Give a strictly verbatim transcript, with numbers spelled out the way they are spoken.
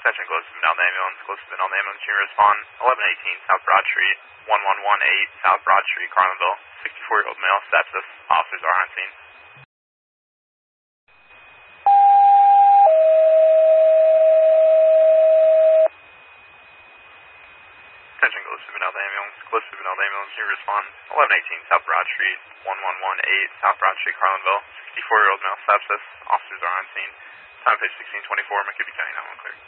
Attention, close to Vinal Ambulance, close to Vinal Ambulance, you respond. eleven eighteen South Broad Street, one one one eight South Broad Street, Carlinville. sixty-four-year-old male, sepsis. Officers are on scene. Attention, close to Vinal Ambulance, close to Vinal Ambulance, you respond. eleven eighteen South Broad Street, one one one eight South Broad Street, Carlinville. sixty-four-year-old male, sepsis. Officers are on scene. Time page sixteen twenty-four, McKibbey County nine one one clear.